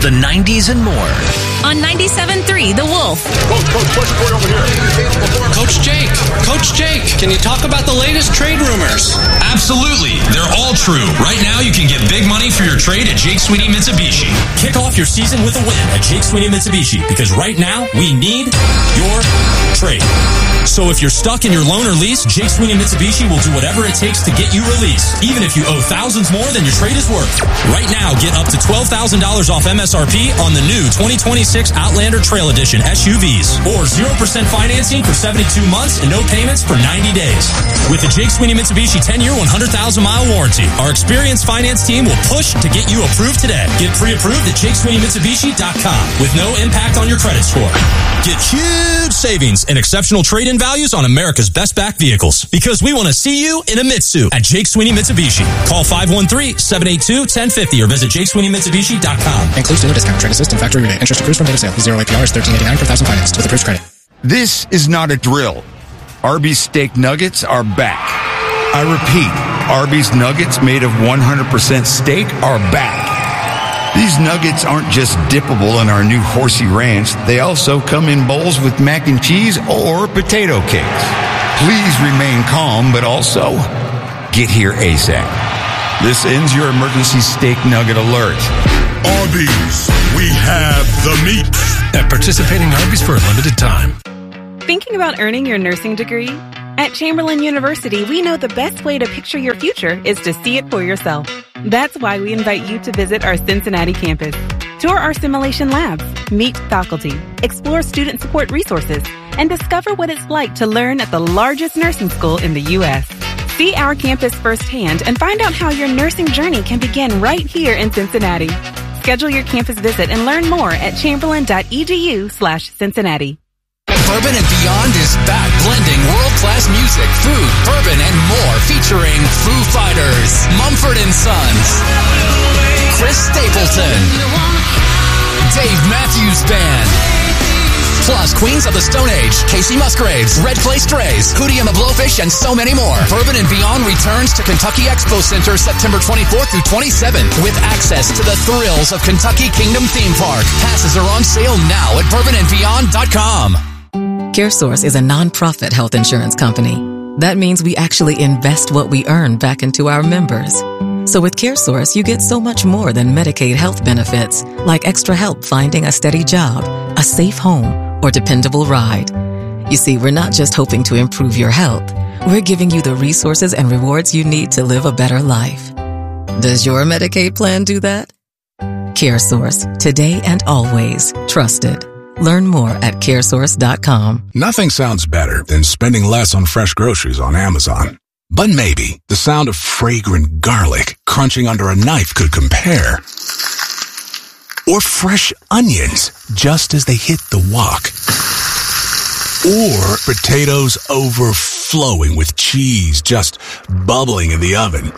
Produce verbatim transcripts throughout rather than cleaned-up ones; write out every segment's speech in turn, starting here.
the nineties, and more. On ninety-seven point three, The Wolf. Coach, coach, push it over here. Coach Jake, Coach Jake, can you talk about the latest trade rumors? Absolutely. They're all true. Right now, you can get big money for your trade at Jake Sweeney Mitsubishi. Kick off your season with a win at Jake Sweeney Mitsubishi, because right now, we need your trade. So if you're stuck in your loan or lease, Jake Sweeney Mitsubishi will do whatever it takes to get you released, even if you owe thousands more than your trade is worth. Right now, get up to twelve thousand dollars off M S R P on the new twenty twenty-six Outlander Trail Edition S U Vs, or zero percent financing for seventy-two months and no payments for ninety days. With the Jake Sweeney Mitsubishi ten-year, one hundred thousand mile warranty, our experienced finance team will push to get you approved today. Get pre-approved at Jake Sweeney Mitsubishi dot com with no impact on your credit score. Get huge savings and exceptional trade-in values on America's best back vehicles, because we want to see you in a Mitsu at Jake Sweeney Mitsubishi. Call five one three, seven eight two, one zero five zero or visit Jake Sweeney Mitsubishi dot com. Includes dealer discount, trade assist, and factory rebate. Interest accrues from date of sale. Zero A P R is thirteen eighty-nine per thousand financed with approved credit. This is not a drill. Arby's steak nuggets are back. I repeat, Arby's nuggets made of one hundred percent steak are back. These nuggets aren't just dippable in our new Horsey Ranch. They also come in bowls with mac and cheese or potato cakes. Please remain calm, but also get here ASAP. This ends your emergency steak nugget alert. Arby's, we have the meat. At participating Arby's for a limited time. Thinking about earning your nursing degree? At Chamberlain University, we know the best way to picture your future is to see it for yourself. That's why we invite you to visit our Cincinnati campus. Tour our simulation labs, meet faculty, explore student support resources, and discover what it's like to learn at the largest nursing school in the U S See our campus firsthand and find out how your nursing journey can begin right here in Cincinnati. Schedule your campus visit and learn more at chamberlain.edu slash Cincinnati. Bourbon and Beyond is back, blending world-class music, food, bourbon, and more, featuring Foo Fighters, Mumford and Sons, Chris Stapleton, Dave Matthews Band, plus Queens of the Stone Age, Casey Musgraves, Red Clay Strays, Hootie and the Blowfish, and so many more. Bourbon and Beyond returns to Kentucky Expo Center September twenty-fourth through twenty-seventh with access to the thrills of Kentucky Kingdom Theme Park. Passes are on sale now at bourbon and beyond dot com. CareSource is a nonprofit health insurance company. That means we actually invest what we earn back into our members. So with CareSource, you get so much more than Medicaid health benefits, like extra help finding a steady job, a safe home, or dependable ride. You see, we're not just hoping to improve your health. We're giving you the resources and rewards you need to live a better life. Does your Medicaid plan do that? CareSource, today and always trusted. Learn more at care source dot com. Nothing sounds better than spending less on fresh groceries on Amazon. But maybe the sound of fragrant garlic crunching under a knife could compare. Or fresh onions just as they hit the wok. Or potatoes overflowing with cheese just bubbling in the oven.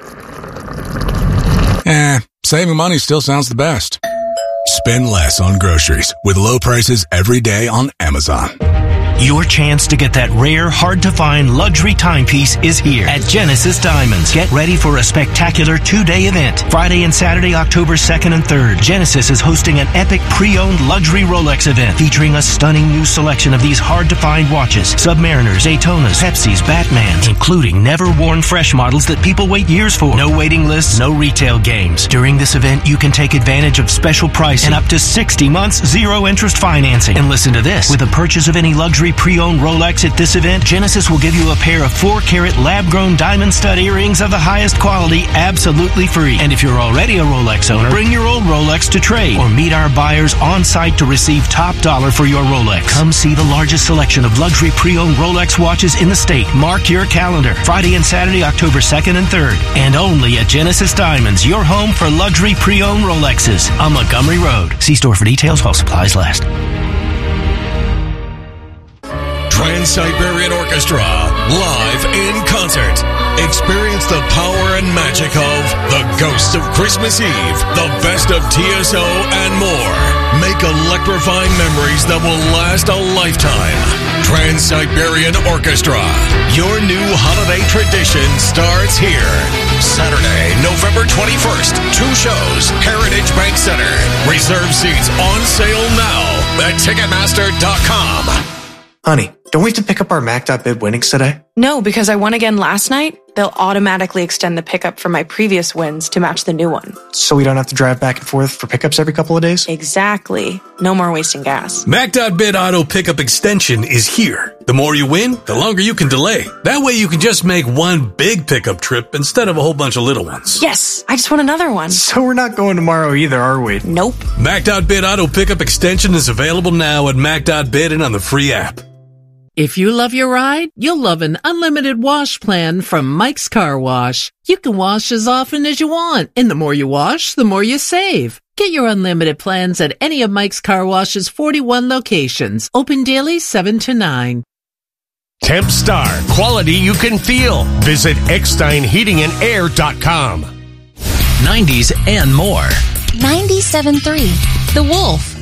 Eh, saving money still sounds the best. Spend less on groceries with low prices every day on Amazon. Your chance to get that rare, hard-to-find luxury timepiece is here at Genesis Diamonds. Get ready for a spectacular two-day event. Friday and Saturday, October second and third. Genesis is hosting an epic pre-owned luxury Rolex event featuring a stunning new selection of these hard-to-find watches. Submariners, Daytonas, Pepsis, Batmans, including never-worn fresh models that people wait years for. No waiting lists, no retail games. During this event, you can take advantage of special pricing and up to sixty months zero-interest financing. And listen to this. With a purchase of any luxury pre-owned Rolex at this event, Genesis will give you a pair of four-carat lab-grown diamond stud earrings of the highest quality absolutely free. And if you're already a Rolex owner, bring your old Rolex to trade or meet our buyers on site to receive top dollar for your Rolex. Come see the largest selection of luxury pre-owned Rolex watches in the state. Mark your calendar. Friday and Saturday, October second and third. And only at Genesis Diamonds, your home for luxury pre-owned Rolexes on Montgomery Road. See store for details while supplies last. Trans-Siberian Orchestra, live in concert. Experience the power and magic of The Ghosts of Christmas Eve, The Best of T S O, and more. Make electrifying memories that will last a lifetime. Trans-Siberian Orchestra, your new holiday tradition starts here. Saturday, November twenty-first, two shows, Heritage Bank Civic Center. Reserve seats on sale now at Ticketmaster dot com. Honey, don't we have to pick up our Mac.bid winnings today? No, because I won again last night. They'll automatically extend the pickup for my previous wins to match the new one. So we don't have to drive back and forth for pickups every couple of days? Exactly. No more wasting gas. Mac.bid Auto Pickup Extension is here. The more you win, the longer you can delay. That way you can just make one big pickup trip instead of a whole bunch of little ones. Yes, I just want another one. So we're not going tomorrow either, are we? Nope. Mac.bid Auto Pickup Extension is available now at Mac.bid and on the free app. If you love your ride, you'll love an unlimited wash plan from Mike's Car Wash. You can wash as often as you want, and the more you wash, the more you save. Get your unlimited plans at any of Mike's Car Wash's forty-one locations, open daily seven to nine. Tempstar, quality you can feel. Visit Eckstein Heating and Air dot com. nineties and more. ninety-seven point three The Wolf.